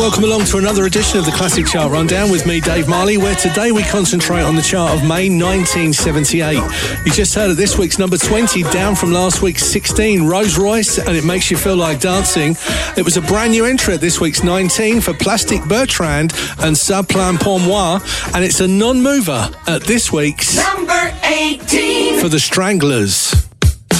Welcome along to another edition of the Classic Chart Rundown with me, Dave Marley, where today we concentrate on the chart of May 1978. You just heard of this week's number 20, down from last week's 16, Rose Royce, and It Makes You Feel Like Dancing. It was a brand new entry at this week's 19 for Plastic Bertrand and Ça Plaint Pour Moi, and it's a non-mover at this week's number 18 for the Stranglers.